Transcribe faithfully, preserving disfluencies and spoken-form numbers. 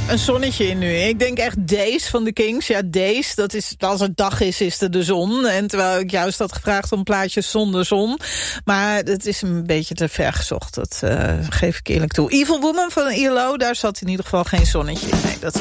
een zonnetje in nu. Ik denk echt Days van de Kings. Ja, Days, dat is, als het dag is, is er de zon. En terwijl ik juist had gevraagd om plaatjes zonder zon. Maar het is een beetje te ver gezocht. Dat uh, geef ik eerlijk toe. Evil Woman van I L O, daar zat in ieder geval geen zonnetje in. Nee, dat